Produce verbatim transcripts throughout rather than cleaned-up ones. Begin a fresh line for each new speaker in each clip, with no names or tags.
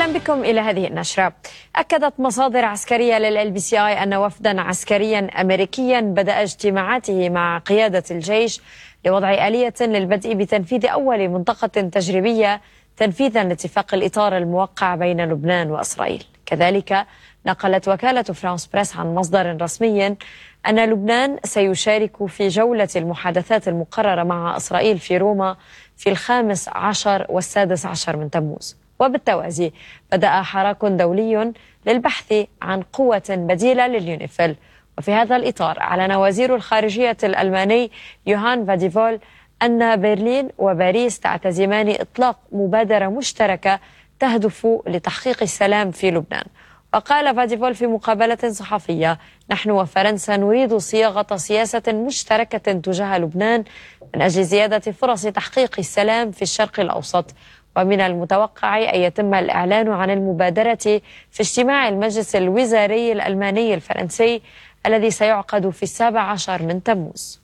أهلا بكم إلى هذه النشرة. أكدت مصادر عسكرية لل بي سي آي أن وفدا عسكريا أمريكيا بدأ اجتماعاته مع قيادة الجيش لوضع آلية للبدء بتنفيذ أول منطقة تجريبية تنفيذا لاتفاق الإطار الموقع بين لبنان وإسرائيل. كذلك نقلت وكالة فرانس بريس عن مصدر رسمي أن لبنان سيشارك في جولة المحادثات المقررة مع إسرائيل في روما في الخامس عشر والسادس عشر من تموز. وبالتوازي بدأ حراك دولي للبحث عن قوة بديلة لليونيفيل. وفي هذا الإطار أعلن وزير الخارجية الألماني يوهان فاديفول أن برلين وباريس تعتزمان إطلاق مبادرة مشتركة تهدف لتحقيق السلام في لبنان. وقال فاديفول في مقابلة صحفية: نحن وفرنسا نريد صياغة سياسة مشتركة تجاه لبنان من أجل زيادة فرص تحقيق السلام في الشرق الأوسط. ومن المتوقع أن يتم الإعلان عن المبادرة في اجتماع المجلس الوزاري الألماني الفرنسي الذي سيعقد في السابع عشر من تموز.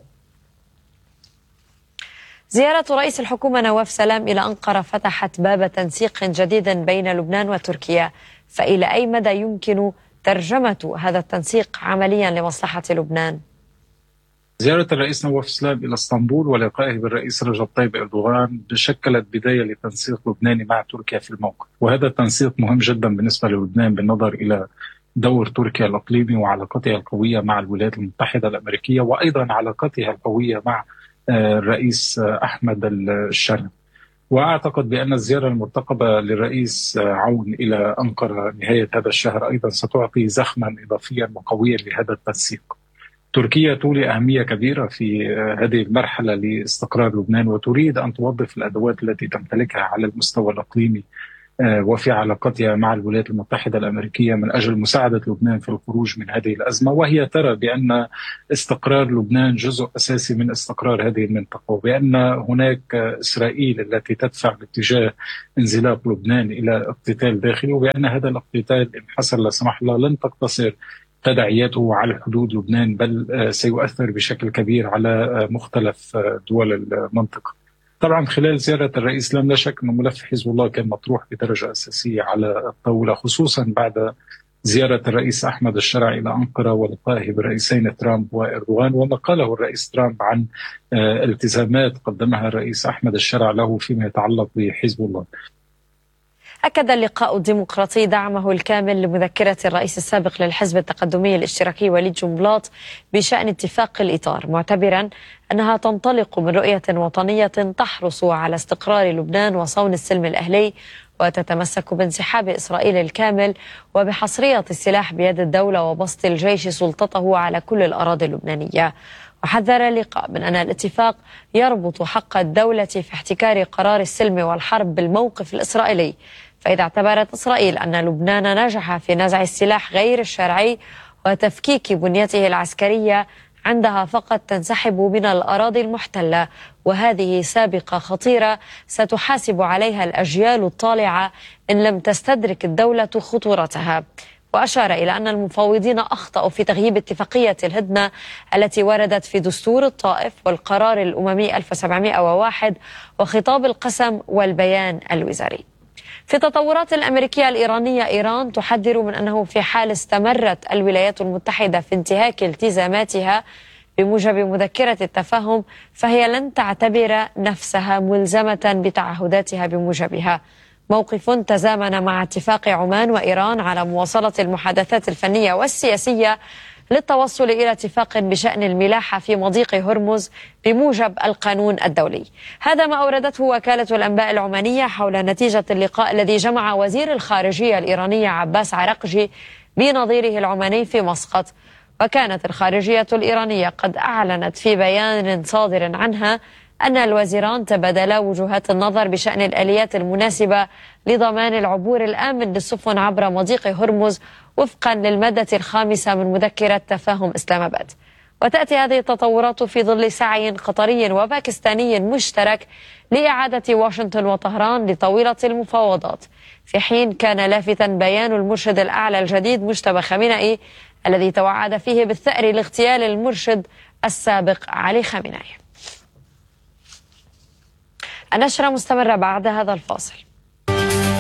زيارة رئيس الحكومة نواف سلام إلى أنقرة فتحت باب تنسيق جديد بين لبنان وتركيا، فإلى أي مدى يمكن ترجمة هذا التنسيق عمليا لمصلحة لبنان؟
زيارة الرئيس نواف سلام إلى اسطنبول ولقائه بالرئيس رجب طيب أردوغان شكلت بداية لتنسيق لبناني مع تركيا في الموقع، وهذا التنسيق مهم جدا بالنسبة للبنان بالنظر إلى دور تركيا الإقليمي وعلاقتها القوية مع الولايات المتحدة الأمريكية، وأيضا علاقتها القوية مع الرئيس أحمد الشرع. وأعتقد بأن الزيارة المرتقبة للرئيس عون إلى أنقرة نهاية هذا الشهر أيضا ستعطي زخما إضافيا وقويا لهذا التنسيق. تركيا تولي أهمية كبيرة في هذه المرحلة لاستقرار لبنان، وتريد أن توظف الأدوات التي تمتلكها على المستوى الإقليمي وفي علاقتها مع الولايات المتحدة الأمريكية من أجل مساعدة لبنان في الخروج من هذه الأزمة، وهي ترى بأن استقرار لبنان جزء أساسي من استقرار هذه المنطقة، وبأن هناك إسرائيل التي تدفع باتجاه انزلاق لبنان إلى اقتتال داخلي، وبأن هذا الاقتتال إن حصل لا سمح الله لن تقتصر تداعياته على حدود لبنان، بل سيؤثر بشكل كبير على مختلف دول المنطقة. طبعا خلال زيارة الرئيس لم لا شك أن ملف حزب الله كان مطروح بدرجة أساسية على الطاولة، خصوصا بعد زيارة الرئيس أحمد الشرع إلى أنقرة ولقائه بالرئيسين ترامب وإردوغان، وما قاله الرئيس ترامب عن التزامات قدمها الرئيس أحمد الشرع له فيما يتعلق بحزب الله.
أكد اللقاء الديمقراطي دعمه الكامل لمذكرة الرئيس السابق للحزب التقدمي الاشتراكي وليد جنبلاط بشأن اتفاق الإطار، معتبرا أنها تنطلق من رؤية وطنية تحرص على استقرار لبنان وصون السلم الأهلي، وتتمسك بانسحاب إسرائيل الكامل وبحصرية السلاح بيد الدولة وبسط الجيش سلطته على كل الأراضي اللبنانية. وحذر اللقاء من أن الاتفاق يربط حق الدولة في احتكار قرار السلم والحرب بالموقف الإسرائيلي، فإذا اعتبرت إسرائيل أن لبنان نجح في نزع السلاح غير الشرعي وتفكيك بنيته العسكرية، عندها فقط تنسحب من الأراضي المحتلة، وهذه سابقة خطيرة ستحاسب عليها الأجيال الطالعة إن لم تستدرك الدولة خطورتها. وأشار إلى أن المفاوضين أخطأوا في تغييب اتفاقية الهدنة التي وردت في دستور الطائف والقرار الأممي ألف وسبعمئة وواحد وخطاب القسم والبيان الوزاري. في التطورات الأمريكية الإيرانية، إيران تحذر من أنه في حال استمرت الولايات المتحدة في انتهاك التزاماتها بموجب مذكرة التفاهم، فهي لن تعتبر نفسها ملزمة بتعهداتها بموجبها. موقف تزامن مع اتفاق عمان وإيران على مواصلة المحادثات الفنية والسياسية للتوصل إلى اتفاق بشأن الملاحة في مضيق هرمز بموجب القانون الدولي. هذا ما أوردته وكالة الأنباء العمانية حول نتيجة اللقاء الذي جمع وزير الخارجية الإيرانية عباس عرقجي بنظيره العماني في مسقط. وكانت الخارجية الإيرانية قد أعلنت في بيان صادر عنها أن الوزيران تبادلا وجهات النظر بشأن الآليات المناسبة لضمان العبور الآمن للسفن عبر مضيق هرمز وفقا للمادة الخامسة من مذكرة تفاهم إسلام آباد. وتأتي هذه التطورات في ظل سعي قطري وباكستاني مشترك لإعادة واشنطن وطهران لطاولة المفاوضات، في حين كان لافتا بيان المرشد الأعلى الجديد مجتبى خامنئي الذي توعد فيه بالثأر لاغتيال المرشد السابق علي خامنئي. النشرة مستمرة بعد هذا الفاصل.